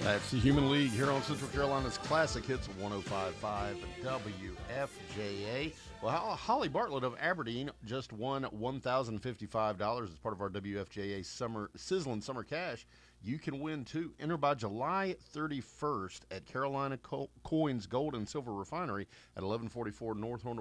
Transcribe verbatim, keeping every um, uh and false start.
That's the Human League here on Central Carolina's Classic Hits one oh five point five W F J A. Well, Holly Bartlett of Aberdeen just won one thousand fifty-five dollars as part of our W F J A Summer Sizzling Summer Cash. You can win too. Enter by July thirty-first at Carolina Co- Coins Gold and Silver Refinery at eleven forty-four North Horn